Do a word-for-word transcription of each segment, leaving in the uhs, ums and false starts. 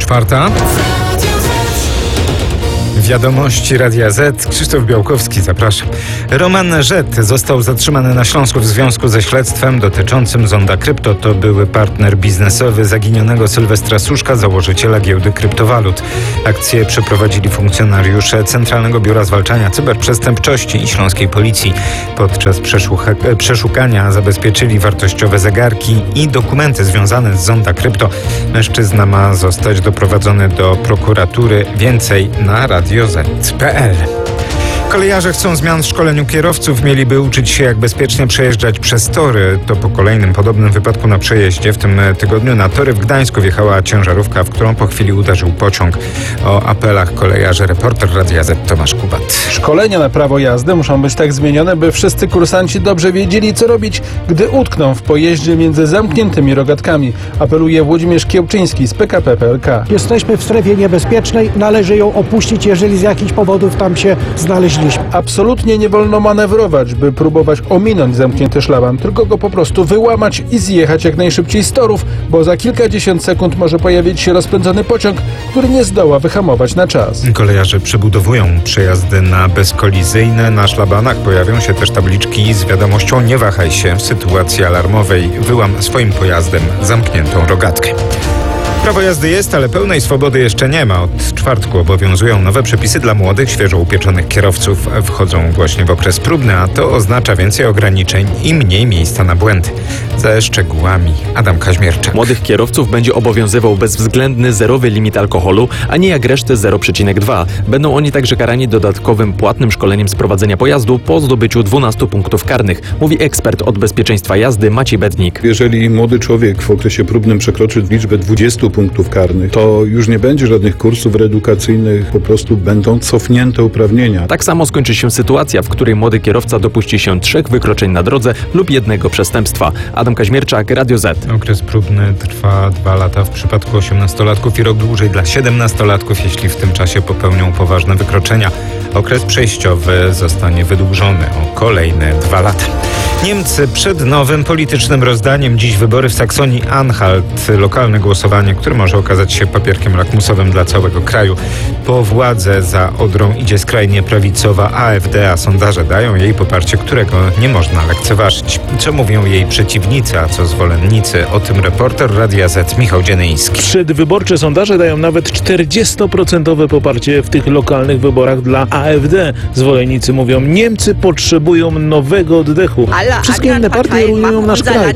czwarta. Wiadomości Radia Z. Krzysztof Białkowski, zapraszam. Roman Żet został zatrzymany na Śląsku w związku ze śledztwem dotyczącym Zonda Krypto. To były partner biznesowy zaginionego Sylwestra Suszka, założyciela giełdy kryptowalut. Akcję przeprowadzili funkcjonariusze Centralnego Biura Zwalczania Cyberprzestępczości i Śląskiej Policji. Podczas przeszuka- przeszukania zabezpieczyli wartościowe zegarki i dokumenty związane z Zonda Krypto. Mężczyzna ma zostać doprowadzony do prokuratury. Więcej na radio zet kropka pe el. Kolejarze chcą zmian w szkoleniu kierowców. Mieliby uczyć się, jak bezpiecznie przejeżdżać przez tory. To po kolejnym podobnym wypadku na przejeździe. W tym tygodniu na tory w Gdańsku wjechała ciężarówka, w którą po chwili uderzył pociąg. O apelach kolejarzy reporter Radia Z Tomasz Kubat. Szkolenia na prawo jazdy muszą być tak zmienione, by wszyscy kursanci dobrze wiedzieli, co robić, gdy utkną w pojeździe między zamkniętymi rogatkami. Apeluje Włodzimierz Kiełczyński z pe ka pe kropka pe el ka. Jesteśmy w strefie niebezpiecznej, należy ją opuścić, jeżeli z jakichś powodów tam się znaleźliśmy. Absolutnie nie wolno manewrować, by próbować ominąć zamknięty szlaban, tylko go po prostu wyłamać i zjechać jak najszybciej z torów, bo za kilkadziesiąt sekund może pojawić się rozpędzony pociąg, który nie zdoła wyhamować na czas. Kolejarze przebudowują przejazdy na bezkolizyjne. Na szlabanach pojawią się też tabliczki z wiadomością: nie wahaj się, w sytuacji alarmowej wyłam swoim pojazdem zamkniętą rogatkę. Prawo jazdy jest, ale pełnej swobody jeszcze nie ma. Od czwartku obowiązują nowe przepisy dla młodych, świeżo upieczonych kierowców. Wchodzą właśnie w okres próbny, a to oznacza więcej ograniczeń i mniej miejsca na błędy. Ze szczegółami Adam Kaźmierczak. Młodych kierowców będzie obowiązywał bezwzględny zerowy limit alkoholu, a nie jak reszty zero przecinek dwa. Będą oni także karani dodatkowym płatnym szkoleniem z prowadzenia pojazdu po zdobyciu dwunastu punktów karnych, mówi ekspert od bezpieczeństwa jazdy Maciej Bednik. Jeżeli młody człowiek w okresie próbnym przekroczy liczbę dwudziestu punktów karnych, to już nie będzie żadnych kursów reedukacyjnych, po prostu będą cofnięte uprawnienia. Tak samo skończy się sytuacja, w której młody kierowca dopuści się trzech wykroczeń na drodze lub jednego przestępstwa. Adam Kaźmierczak, Radio Z. Okres próbny trwa dwa lata w przypadku osiemnastolatków i rok dłużej dla siedemnastolatków, jeśli w tym czasie popełnią poważne wykroczenia. Okres przejściowy zostanie wydłużony o kolejne dwa lata. Niemcy przed nowym politycznym rozdaniem. Dziś wybory w Saksonii-Anhalt. Lokalne głosowanie, które może okazać się papierkiem lakmusowym dla całego kraju. Po władzę za Odrą idzie skrajnie prawicowa a ef de, a sondaże dają jej poparcie, którego nie można lekceważyć. Co mówią jej przeciwnicy, a co zwolennicy? O tym reporter Radia Z Michał Dzienyński. Przedwyborcze sondaże dają nawet czterdziestoprocentowe poparcie w tych lokalnych wyborach dla a ef de. Zwolennicy mówią: Niemcy potrzebują nowego oddechu. Wszystkie inne partie rujnują nasz kraj.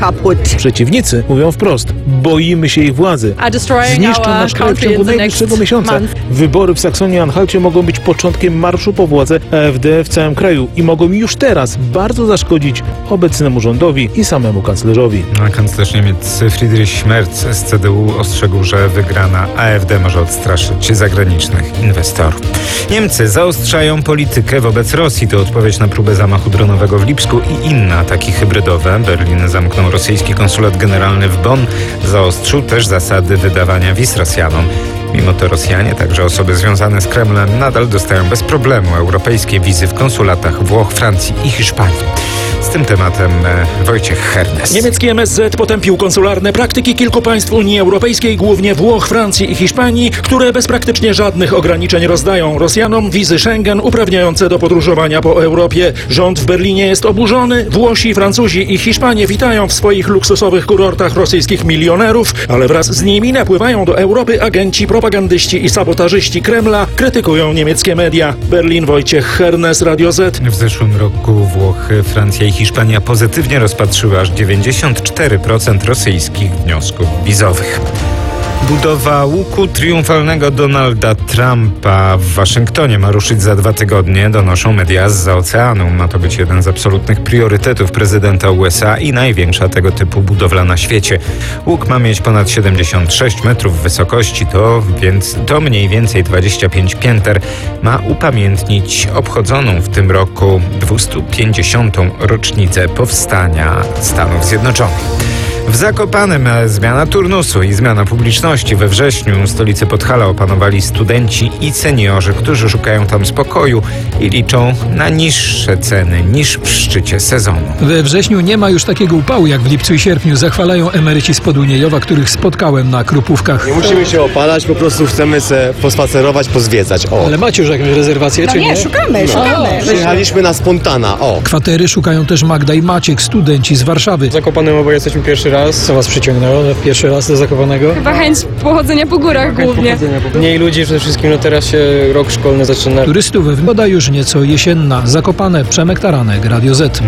Przeciwnicy mówią wprost: boimy się ich władzy. Zniszczą nasz kraj w ciągu najbliższego miesiąca. Wybory w Saksonii-Anhalcie mogą być początkiem marszu po władzę a ef de w całym kraju i mogą już teraz bardzo zaszkodzić obecnemu rządowi i samemu kanclerzowi. A kanclerz Niemiec Friedrich Merz z ce de u ostrzegł, że wygrana a ef de może odstraszyć zagranicznych inwestorów. Niemcy zaostrzają politykę wobec Rosji. To odpowiedź na próbę zamachu dronowego w Lipsku i inne ataki hybrydowe. Berlin zamknął rosyjski konsulat generalny w Bonn. Zaostrzył też zasady wydawania wiz Rosjanom. Mimo to Rosjanie, także osoby związane z Kremlem, nadal dostają bez problemu europejskie wizy w konsulatach Włoch, Francji i Hiszpanii. Z tym tematem e, Wojciech Hernes. Niemiecki em es zet potępił konsularne praktyki kilku państw Unii Europejskiej, głównie Włoch, Francji i Hiszpanii, które bez praktycznie żadnych ograniczeń rozdają Rosjanom wizy Schengen uprawniające do podróżowania po Europie. Rząd w Berlinie jest oburzony. Włosi, Francuzi i Hiszpanie witają w swoich luksusowych kurortach rosyjskich milionerów, ale wraz z nimi napływają do Europy agenci, propagandyści i sabotażyści Kremla, krytykują niemieckie media. Berlin, Wojciech Hernes, Radio Z. W zeszłym roku Włochy, Francja i Hiszpania pozytywnie rozpatrzyły aż dziewięćdziesiąt cztery procent rosyjskich wniosków wizowych. Budowa łuku triumfalnego Donalda Trumpa w Waszyngtonie ma ruszyć za dwa tygodnie, donoszą media zza oceanu. Ma to być jeden z absolutnych priorytetów prezydenta u es a i największa tego typu budowla na świecie. Łuk ma mieć ponad siedemdziesiąt sześć metrów wysokości, to więc to mniej więcej dwadzieścia pięć pięter. Ma upamiętnić obchodzoną w tym roku dwieście pięćdziesiątą rocznicę powstania Stanów Zjednoczonych. W Zakopanem zmiana turnusu i zmiana publiczności. We wrześniu stolicę Podhala opanowali studenci i seniorzy, którzy szukają tam spokoju i liczą na niższe ceny niż w szczycie sezonu. We wrześniu nie ma już takiego upału jak w lipcu i sierpniu. Zachwalają emeryci z Poduniejowa, których spotkałem na Krupówkach. Nie musimy się opalać, po prostu chcemy se pospacerować, pozwiedzać. O. Ale macie już jakąś rezerwację, No czy nie? nie, szukamy, szukamy. Przyjechaliśmy na spontana, o. Kwatery szukają też Magda i Maciek, studenci z Warszawy. W Zakopanem oboje jesteśmy pierwszy raz. Co was przyciągnęło pierwszy raz do Zakopanego? Chyba chęć pochodzenia po górach głównie. Mniej ludzi przede wszystkim, no teraz się rok szkolny zaczyna. Turystów woda już nieco jesienna. Zakopane, Przemek Taranek, Radio Z.